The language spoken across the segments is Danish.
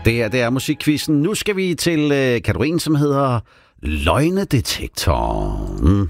Det er musikquizzen. Nu skal vi til kategorien, som hedder Løgnedetektoren.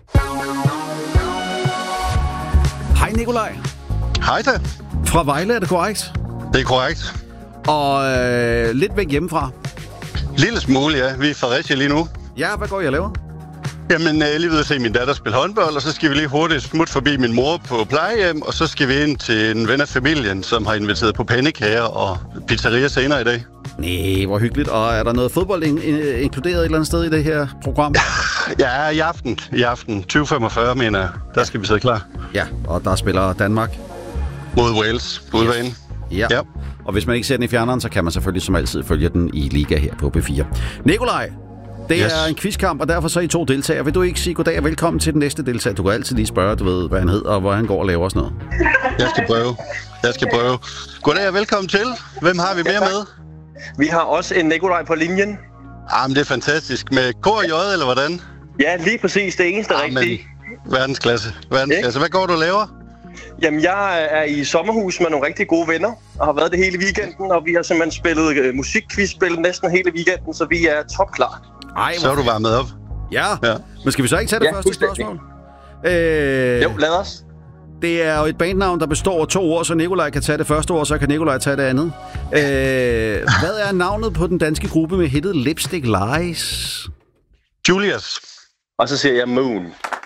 Hej Nikolaj. Hej da. Fra Vejle, er det korrekt? Det er korrekt. Og lidt væk hjemmefra. Lille smule, ja. Vi er i Fredericia lige nu. Ja, hvad går I og laver? Jamen, jeg er lige ved at se min datter spille håndbold, og så skal vi lige hurtigt smutte forbi min mor på plejehjem, og så skal vi ind til en ven af familien, som har inviteret på pandekager og pizzeria senere i dag. Nej, hvor hyggeligt. Og er der noget fodbold inkluderet et eller andet sted i det her program? Ja, i aften. 20:45, mener jeg. Der skal vi sidde klar. Ja, og der spiller Danmark mod Wales på udbanen. Ja. Og hvis man ikke ser den i fjerneren, så kan man selvfølgelig som altid følge den i Liga her på B4. Nikolaj, det er en quizkamp, og derfor så er I 2 deltagere. Vil du ikke sige goddag og velkommen til den næste deltager? Du kan altid lige spørge, du ved, hvad han hedder og hvor han går og laver sådan noget. Jeg skal prøve. Goddag og velkommen til. Hvem har vi mere med? Vi har også en Nikolaj på linjen. Men det er fantastisk. Med K og J, eller hvordan? Ja, lige præcis. Det eneste rigtige. Verdensklasse. Hvad går du og laver? Jamen, jeg er i sommerhus med nogle rigtig gode venner, og har været det hele weekenden, og vi har simpelthen spillet musikquizspil næsten hele weekenden, så vi er topklar. Så er du varmet op. Ja, men skal vi så ikke tage det første spørgsmål? Jo, lad os. Det er jo et bandnavn, der består af 2 ord, så Nikolaj kan tage det første ord, så kan Nikolaj tage det andet. Hvad er navnet på den danske gruppe med hittet Lipstick Lies? Julius. Og så siger jeg Moon.